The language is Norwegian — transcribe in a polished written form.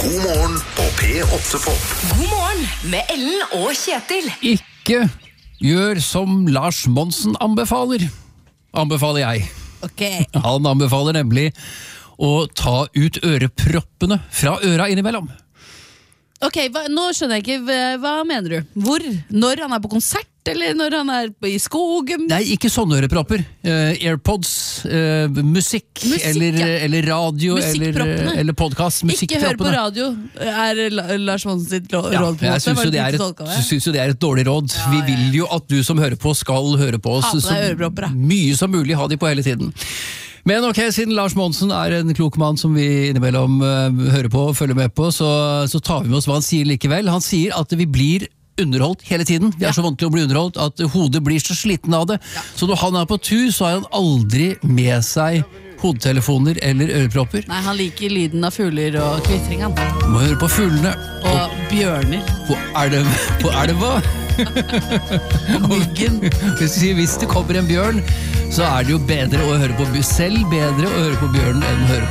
God morgen på P8 Pop. God morgen med Ellen og Kjetil. Ikke gjør som Lars Monsen anbefaler. Anbefaler jeg. Ok. Han anbefaler nemlig å ta ut øreproppene fra øra innimellom. Ok, nå skjønner jeg ikke, hva mener du? Hvor? Når han på konsert, eller når han i skogen? Nei, ikke sånne ørepropper. Airpods, musikk eller radio eller podcast. Ikke hør på radio, Lars Monsen sitt råd på en måte. Jeg synes jo det er et dårlig råd. Vi vil jo at du som hører på skal høre på oss så mye som mulig, ha de på hele tiden. Men ok, siden Lars Monsen er en klok mann som vi innimellom hører på og følger med på, så tar vi med oss hva han sier likevel. Han sier at vi blir underholdt hele tiden. Vi er så vant til å bli underholdt at hodet blir så sliten av det. Så når han er på tur, så har han aldri med seg hodetelefoner eller ørepropper. Nei, han liker lyden av fugler og kvittring, han. Du må høre på fuglene. Og bjørner. På elva. Og myggen. Hvis det kommer en bjørn, så er det jo bedre å høre på selv bedre å høre på bjørnen enn å høre